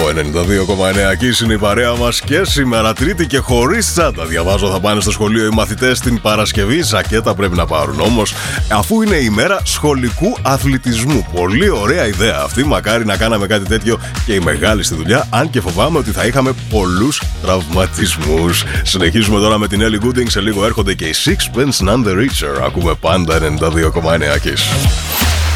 92,9 Kiss είναι η παρέα μας και σήμερα Τρίτη και χωρίς τσάντα. Διαβάζω θα πάνε στο σχολείο οι μαθητές την Παρασκευή. Ζακέτα πρέπει να πάρουν όμως, αφού είναι η μέρα σχολικού αθλητισμού. Πολύ ωραία ιδέα αυτή. Μακάρι να κάναμε κάτι τέτοιο και οι μεγάλοι στη δουλειά. Αν και φοβάμαι ότι θα είχαμε πολλούς τραυματισμούς. Συνεχίζουμε τώρα με την Ellie Goulding. Σε λίγο έρχονται και οι Sixpence None the Richer. Ακούμε πάντα 92,9 Kiss.